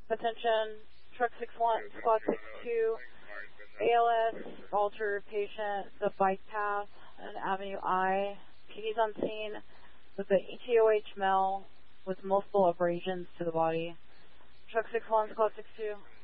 Attention, truck 61, squad 62, ALS, altered patient, the bike path, and Avenue I. PD's on scene with the ETOH male with multiple abrasions to the body. Truck 61, squad 62.